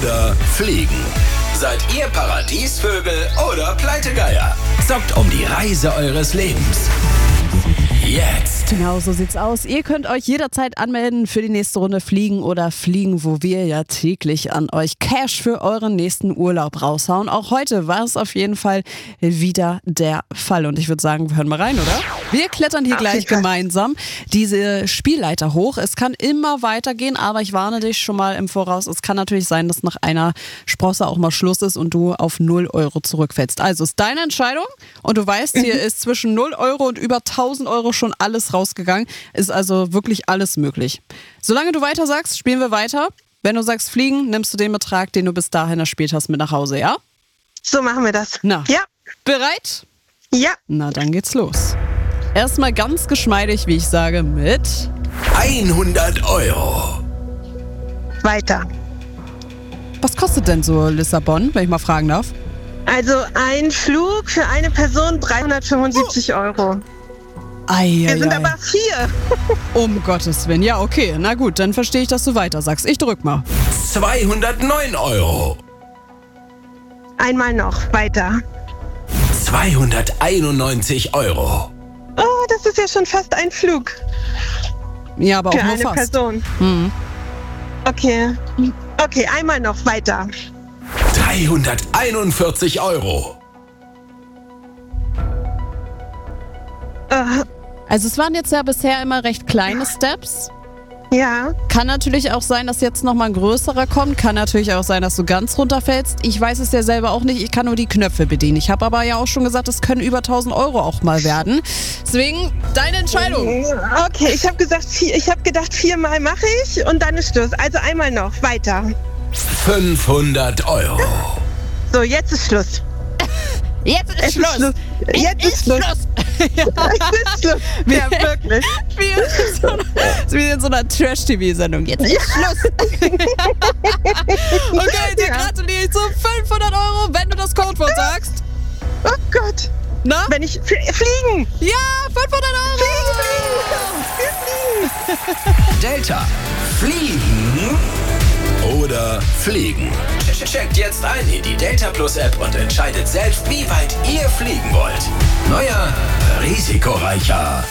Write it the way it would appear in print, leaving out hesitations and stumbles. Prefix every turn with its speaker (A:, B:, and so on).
A: oder fliegen? Seid ihr Paradiesvögel oder Pleitegeier? Zockt um die Reise eures Lebens. Jetzt.
B: Genau, so sieht's aus. Ihr könnt euch jederzeit anmelden für die nächste Runde Fliegen oder Fliegen, wo wir ja täglich an euch Cash für euren nächsten Urlaub raushauen. Auch heute war es auf jeden Fall wieder der Fall. Und ich würde sagen, wir hören mal rein, oder? Wir klettern hier gleich gemeinsam diese Spielleiter hoch. Es kann immer weitergehen, aber ich warne dich schon mal im Voraus. Es kann natürlich sein, dass nach einer Sprosse auch mal Schluss ist und du auf 0 Euro zurückfällst. Also ist deine Entscheidung und du weißt, hier ist zwischen 0 Euro und über 1000 Euro schon alles rausgegangen. Ist also wirklich alles möglich. Solange du weiter sagst, spielen wir weiter. Wenn du sagst fliegen, nimmst du den Betrag, den du bis dahin erspielt hast, mit nach Hause, ja?
C: So machen wir das.
B: Na,
C: ja.
B: Bereit?
C: Ja.
B: Na, dann geht's los. Erstmal ganz geschmeidig, wie ich sage, mit
A: 100 Euro.
C: Weiter.
B: Was kostet denn so Lissabon, wenn ich mal fragen darf?
C: Also ein Flug für eine Person 375 Euro. Wir sind aber 4.
B: Um Gottes Willen. Ja, okay. Na gut, dann verstehe ich, dass du weiter sagst. Ich drück mal.
A: 209 Euro.
C: Einmal noch. Weiter.
A: 291 Euro.
C: Oh, das ist ja schon fast ein Flug.
B: Ja, aber auch
C: für
B: nur
C: eine
B: fast.
C: Person.
B: Mhm.
C: Okay. Okay, einmal noch. Weiter.
A: 341 Euro.
B: Also es waren jetzt ja bisher immer recht kleine Steps.
C: Ja.
B: Kann natürlich auch sein, dass jetzt nochmal ein größerer kommt. Kann natürlich auch sein, dass du ganz runterfällst. Ich weiß es ja selber auch nicht. Ich kann nur die Knöpfe bedienen. Ich habe aber ja auch schon gesagt, es können über 1000 Euro auch mal werden. Deswegen, deine Entscheidung.
C: Okay, ich habe gedacht, 4-mal mache ich und dann ist Schluss. Also einmal noch. Weiter.
A: 500 Euro.
C: So, jetzt ist Schluss.
B: Jetzt ist Schluss.
C: Jetzt ist Schluss.
B: Ja.
C: Jetzt ist Schluss. Ja, wirklich.
B: Wie in so einer Trash-TV-Sendung. Jetzt ist Schluss. Okay, dir gratuliere ich zu 500 Euro, wenn du das Codewort sagst.
C: Oh Gott.
B: Na?
C: Wenn ich fliegen.
B: Ja, 500 Euro.
C: Fliegen.
A: Delta. Fliegen oder fliegen? Checkt jetzt ein in die Delta Plus App und entscheidet selbst, wie weit ihr fliegen wollt. Neuer, risikoreicher